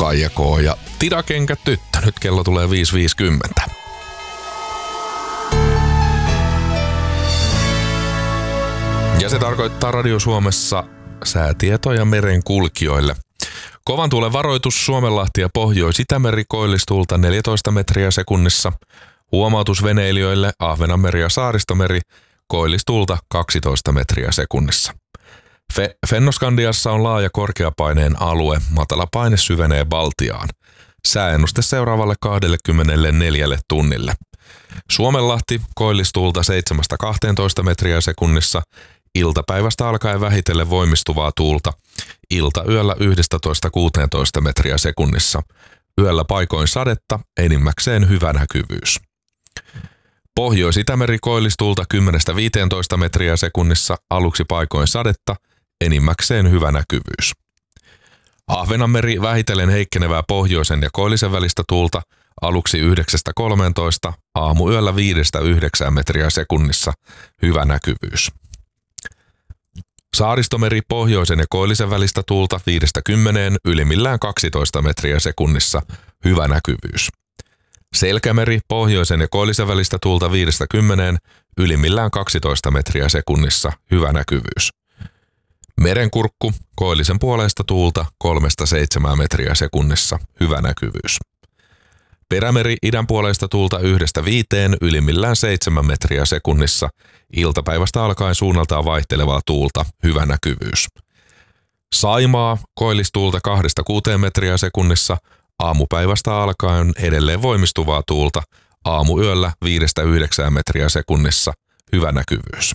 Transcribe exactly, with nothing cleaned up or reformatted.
Kaija K. ja Tidakenkä tyttö. Nyt kello tulee viisi viisikymmentä. Ja se tarkoittaa Radio Suomessa säätietoja merenkulkijoille. Kovan tuulen varoitus Suomenlahti ja Pohjois-Itämeri koillistuulta neljätoista metriä sekunnissa. Huomautus veneilijöille Ahvenanmeri ja Saaristomeri koillistuulta kaksitoista metriä sekunnissa. Fe- Fennoskandiassa on laaja korkeapaineen alue. Matala paine syvenee Baltiaan. Sääennuste seuraavalle kaksikymmentäneljä tunnille. Suomenlahti koillistuulta seitsemästä kahteentoista metriä sekunnissa. Iltapäivästä alkaen vähitellen voimistuvaa tuulta. Ilta yöllä yksitoista kuusitoista metriä sekunnissa. Yöllä paikoin sadetta, enimmäkseen hyvä näkyvyys. Pohjois-Itämeri koillistuulta kymmenestä viiteentoista metriä sekunnissa, aluksi paikoin sadetta, enimmäkseen hyvä näkyvyys. Ahvenanmeri vähitellen heikkenevää pohjoisen ja koillisen välistä tuulta, aluksi yhdeksästä kolmeentoista, aamuyöllä viidestä yhdeksään metriä sekunnissa, hyvä näkyvyys. Saaristomeri pohjoisen ja koillisen välistä tuulta viidestä kymmeneen, ylimmillään kaksitoista metriä sekunnissa, hyvä näkyvyys. Selkämeri pohjoisen ja koillisen välistä tuulta viidestä kymmeneen, ylimmillään kaksitoista metriä sekunnissa, hyvä näkyvyys. Merenkurkku koillisen puoleista tuulta kolmesta seitsemään metriä sekunnissa, hyvä näkyvyys. Perämeri idän puoleista tuulta yhdestä viiteen, ylimmillään seitsemän metriä sekunnissa, iltapäivästä alkaen suunnaltaan vaihtelevaa tuulta, hyvä näkyvyys. Saimaa koillistuulta kahdesta kuuteen metriä sekunnissa, aamupäivästä alkaen edelleen voimistuvaa tuulta, aamuyöllä viidestä yhdeksään metriä sekunnissa, hyvä näkyvyys.